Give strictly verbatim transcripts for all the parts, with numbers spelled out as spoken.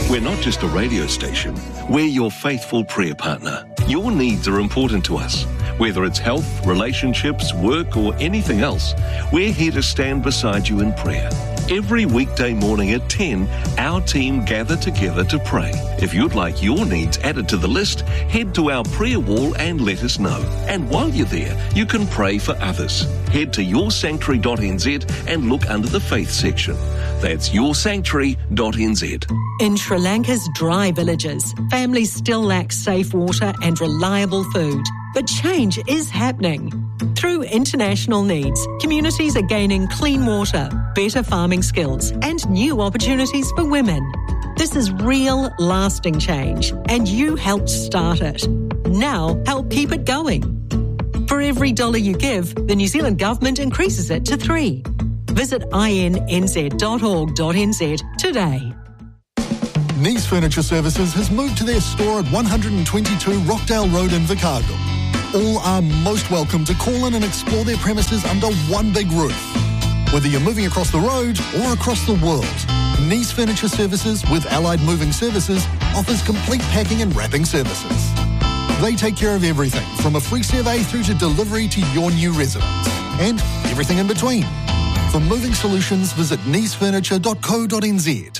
We're not just a radio station. We're your faithful prayer partner. Your needs are important to us. Whether it's health, relationships, work, or anything else, we're here to stand beside you in prayer. Every weekday morning at ten, our team gather together to pray. If you'd like your needs added to the list, head to our prayer wall and let us know. And while you're there, you can pray for others. Head to your sanctuary dot n z and look under the faith section. That's your sanctuary dot n z. In Sri Lanka's dry villages, families still lack safe water and reliable food. But change is happening. Through international needs, communities are gaining clean water, better farming skills, and new opportunities for women. This is real, lasting change, and you helped start it. Now, help keep it going. For every dollar you give, the New Zealand Government increases it to three. Visit i n n z dot org dot n z today. Nice Furniture Services has moved to their store at one twenty-two Rockdale Road in Invercargill. All are most welcome to call in and explore their premises under one big roof. Whether you're moving across the road or across the world, Nice Furniture Services with Allied Moving Services offers complete packing and wrapping services. They take care of everything from a free survey through to delivery to your new residence and everything in between. For moving solutions, visit nice furniture dot co dot n z.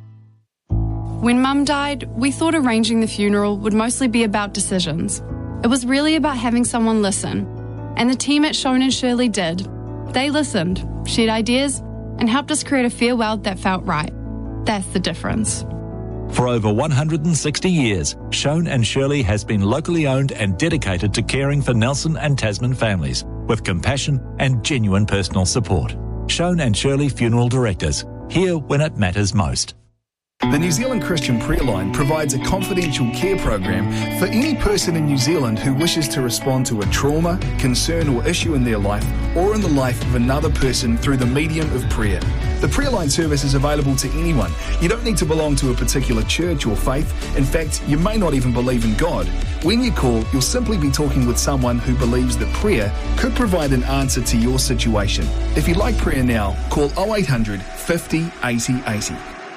When Mum died, we thought arranging the funeral would mostly be about decisions. It was really about having someone listen. And the team at Sean and Shirley did. They listened, shared ideas, and helped us create a farewell that felt right. That's the difference. For over one hundred sixty years, Sean and Shirley has been locally owned and dedicated to caring for Nelson and Tasman families with compassion and genuine personal support. Sean and Shirley Funeral Directors, here when it matters most. The New Zealand Christian Prayer Line provides a confidential care program for any person in New Zealand who wishes to respond to a trauma, concern or issue in their life or in the life of another person through the medium of prayer. The Prayer Line service is available to anyone. You don't need to belong to a particular church or faith. In fact, you may not even believe in God. When you call, you'll simply be talking with someone who believes that prayer could provide an answer to your situation. If you'd like prayer now, call oh eight hundred, fifty, eighty, eighty.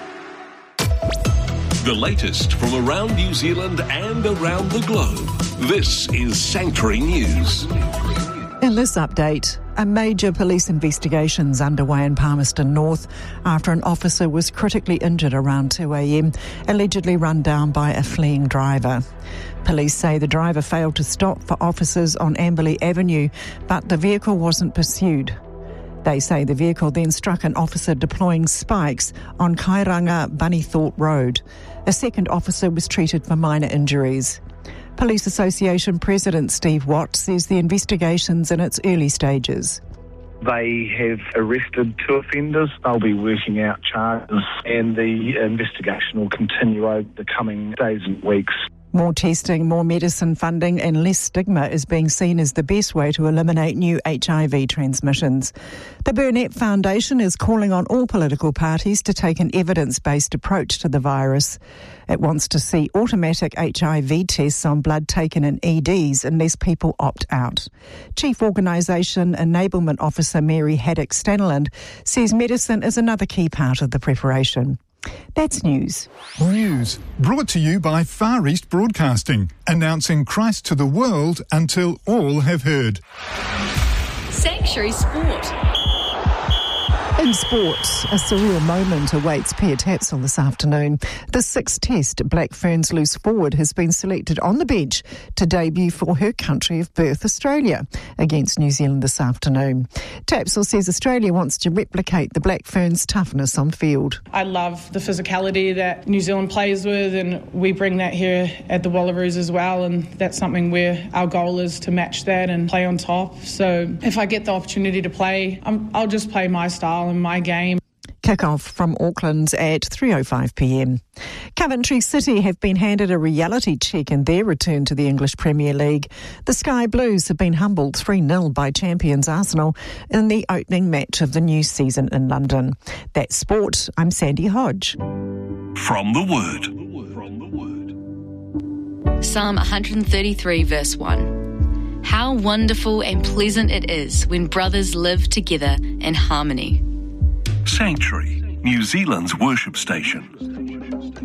The latest from around New Zealand and around the globe. This is Sanctuary News. In this update, a major police investigation is underway in Palmerston North after an officer was critically injured around two a m, allegedly run down by a fleeing driver. Police say the driver failed to stop for officers on Amberley Avenue, but the vehicle wasn't pursued. They say the vehicle then struck an officer deploying spikes on Kairanga Bunnythorpe Road. A second officer was treated for minor injuries. Police Association President Steve Watt says the investigation's in its early stages. They have arrested two offenders. They'll be working out charges and the investigation will continue over the coming days and weeks. More testing, more medicine funding and less stigma is being seen as the best way to eliminate new H I V transmissions. The Burnett Foundation is calling on all political parties to take an evidence-based approach to the virus. It wants to see automatic H I V tests on blood taken in E Ds unless people opt out. Chief Organisation Enablement Officer Mary Haddock-Stanland says medicine is another key part of the preparation. That's news. News brought to you by Far East Broadcasting, announcing Christ to the world until all have heard. Sanctuary Sport. In sports, a surreal moment awaits Pia Tatzel this afternoon. The sixth test Black Ferns loose forward has been selected on the bench to debut for her country of birth, Australia, against New Zealand this afternoon. Tatzel says Australia wants to replicate the Black Ferns' toughness on field. I love the physicality that New Zealand plays with, and we bring that here at the Wallaroos as well, and that's something where our goal is to match that and play on top. So if I get the opportunity to play, I'm, I'll just play my style in my game. Kick-off from Auckland at three oh five p m. Coventry City have been handed a reality check in their return to the English Premier League. The Sky Blues have been humbled three nil by champions Arsenal in the opening match of the new season in London. That's sport. I'm Sandy Hodge. From the Word. Psalm one thirty-three verse one. How wonderful and pleasant it is when brothers live together in harmony. Sanctuary, New Zealand's worship station.